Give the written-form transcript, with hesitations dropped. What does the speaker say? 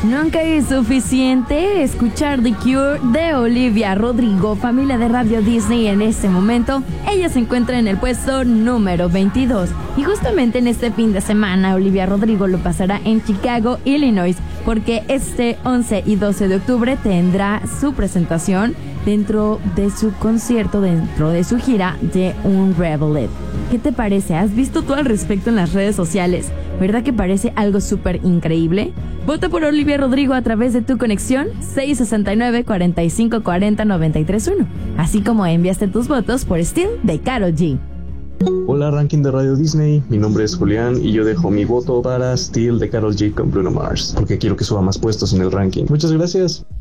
Nunca es suficiente escuchar The Cure de Olivia Rodrigo, familia de Radio Disney en este momento. Ella se encuentra en el puesto número 22. Y justamente en este fin de semana, Olivia Rodrigo lo pasará en Chicago, Illinois, porque este 11 y 12 de octubre tendrá su presentación dentro de su concierto, dentro de su gira de Unraveled. ¿Qué te parece? ¿Has visto tú al respecto en las redes sociales? ¿Verdad que parece algo súper increíble? Vota por Olivia Rodrigo a través de tu conexión 669-4540-931, así como enviaste tus votos por Still de Karol G. Hola, ranking de Radio Disney, mi nombre es Julián y yo dejo mi voto para Still de Karol G con Bruno Mars, porque quiero que suba más puestos en el ranking. Muchas gracias.